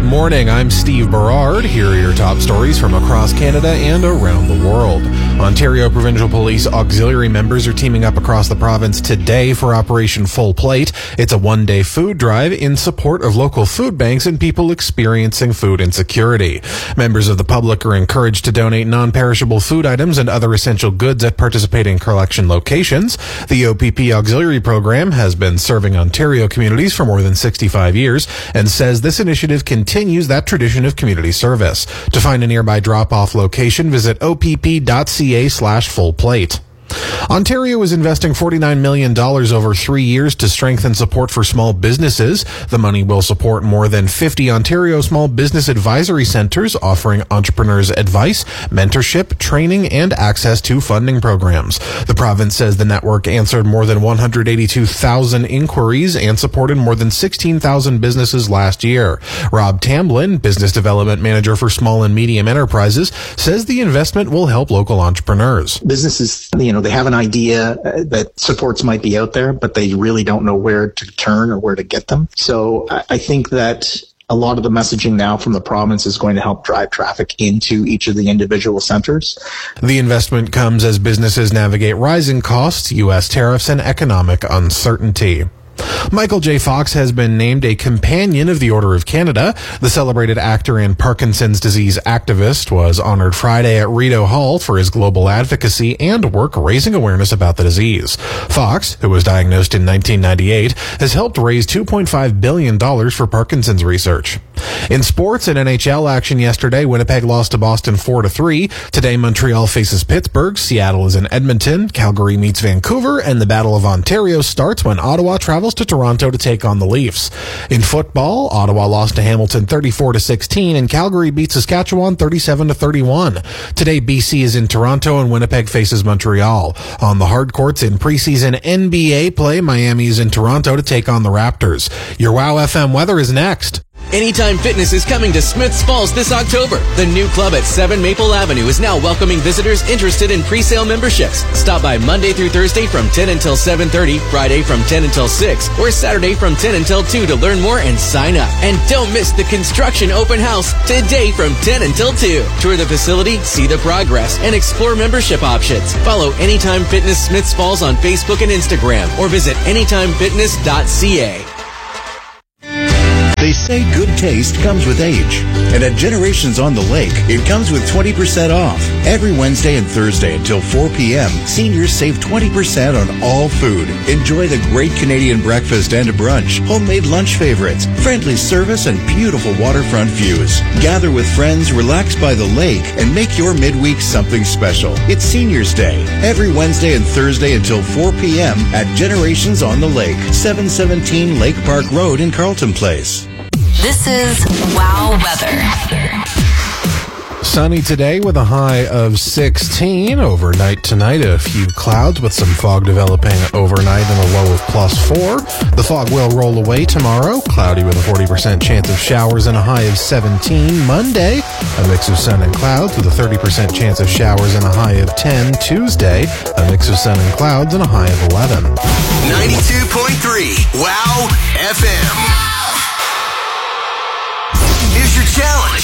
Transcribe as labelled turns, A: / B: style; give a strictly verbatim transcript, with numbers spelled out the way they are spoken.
A: morning, I'm Steve Berard. Here are your top stories from across Canada and around the world. Ontario Provincial Police auxiliary members are teaming up across the province today for Operation Full Plate. It's a one-day food drive in support of local food banks and people experiencing food insecurity. Members of the public are encouraged to donate non-perishable food items and other essential goods at participating collection locations. The O P P auxiliary program has been serving Ontario communities for more than sixty-five years and says this initiative continues that tradition of community service. To find a nearby drop-off location, visit opp.ca slash full plate. Ontario is investing forty-nine million dollars over three years to strengthen support for small businesses. The money will support more than fifty Ontario small business advisory centers offering entrepreneurs advice, mentorship, training, and access to funding programs. The province says the network answered more than one hundred eighty-two thousand inquiries and supported more than sixteen thousand businesses last year. Rob Tamblin, Business Development Manager for Small and Medium Enterprises, says the investment will help local entrepreneurs.
B: Businesses, you know, they have an idea that supports might be out there, but they really don't know where to turn or where to get them. So I think that a lot of the messaging now from the province is going to help drive traffic into each of the individual centers.
A: The investment comes as businesses navigate rising costs, U S tariffs, and economic uncertainty. Michael J. Fox has been named a Companion of the Order of Canada. The celebrated actor and Parkinson's disease activist was honored Friday at Rideau Hall for his global advocacy and work raising awareness about the disease. Fox, who was diagnosed in nineteen ninety-eight, has helped raise two point five billion dollars for Parkinson's research. In sports and N H L action yesterday, Winnipeg lost to Boston four to three. Today, Montreal faces Pittsburgh, Seattle is in Edmonton, Calgary meets Vancouver, and the Battle of Ontario starts when Ottawa travels to Toronto to take on the Leafs. In football, Ottawa lost to Hamilton thirty-four to sixteen, and Calgary beat Saskatchewan thirty-seven to thirty-one. Today, B C is in Toronto, and Winnipeg faces Montreal. On the hard courts in preseason N B A play, Miami is in Toronto to take on the Raptors. Your Wow F M weather is next.
C: Anytime Fitness is coming to Smith's Falls this October. The new club at seven Maple Avenue is now welcoming visitors interested in pre-sale memberships. Stop by Monday through Thursday from ten until seven thirty, Friday from ten until six, or Saturday from ten until two to learn more and sign up. And don't miss the construction open house today from ten until two. Tour the facility, see the progress, and explore membership options. Follow Anytime Fitness Smith's Falls on Facebook and Instagram, or visit anytime fitness dot c a.
D: They say good taste comes with age. And at Generations on the Lake, it comes with twenty percent off. Every Wednesday and Thursday until four p.m., seniors save twenty percent on all food. Enjoy the great Canadian breakfast and a brunch, homemade lunch favorites, friendly service, and beautiful waterfront views. Gather with friends, relax by the lake, and make your midweek something special. It's Seniors Day. Every Wednesday and Thursday until four p.m. at Generations on the Lake, seven seventeen Lake Park Road in Carleton Place.
E: This is Wow Weather.
A: Sunny today with a high of sixteen. Overnight tonight, a few clouds with some fog developing overnight and a low of plus four. The fog will roll away tomorrow. Cloudy with a forty percent chance of showers and a high of seventeen. Monday, a mix of sun and clouds with a thirty percent chance of showers and a high of ten. Tuesday, a mix of sun and clouds and a high of eleven.
F: ninety-two point three Wow F M. Here's your challenge.